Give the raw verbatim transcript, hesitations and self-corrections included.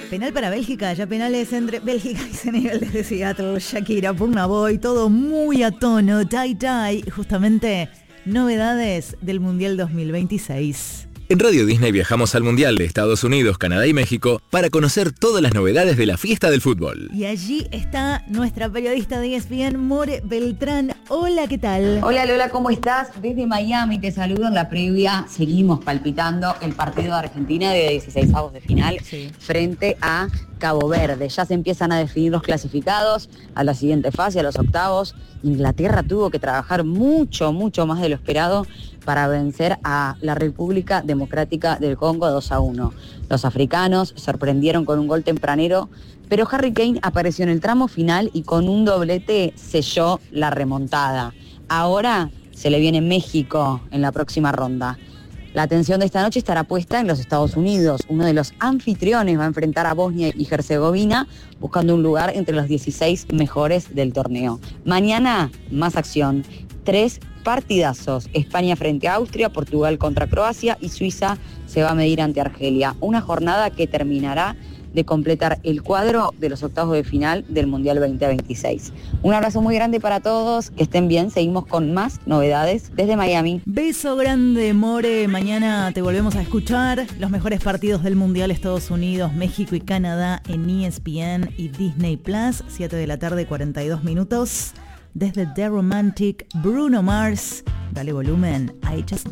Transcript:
Penal para Bélgica, ya penales entre Bélgica y Senegal desde Seattle, Shakira, Burna Boy, todo muy a tono, tie tie, justamente novedades del Mundial dos mil veintiséis. En Radio Disney viajamos al Mundial de Estados Unidos, Canadá y México para conocer todas las novedades de la fiesta del fútbol. Y allí está nuestra periodista de E S P N, More Beltrán. Hola, ¿qué tal? Hola Lola, ¿cómo estás? Desde Miami te saludo en la previa. Seguimos palpitando el partido de Argentina de dieciseisavos de final sí. frente a Cabo Verde. Ya se empiezan a definir los clasificados a la siguiente fase, a los octavos. Inglaterra tuvo que trabajar mucho, mucho más de lo esperado para vencer a la República Democrática del Congo dos a uno. Los africanos sorprendieron con un gol tempranero, pero Harry Kane apareció en el tramo final y con un doblete selló la remontada. Ahora se le viene México en la próxima ronda. La atención de esta noche estará puesta en los Estados Unidos. Uno de los anfitriones va a enfrentar a Bosnia y Herzegovina, buscando un lugar entre los dieciséis mejores del torneo. Mañana, más acción. Tres partidazos. España frente a Austria, Portugal contra Croacia y Suiza se va a medir ante Argelia. Una jornada que terminará de completar el cuadro de los octavos de final del Mundial veinte veintiséis. Un abrazo muy grande para todos, que estén bien, seguimos con más novedades desde Miami. Beso grande, More, mañana te volvemos a escuchar los mejores partidos del Mundial Estados Unidos, México y Canadá en E S P N y Disney Plus, siete de la tarde, cuarenta y dos minutos, desde The Romantic, Bruno Mars, dale volumen, I Just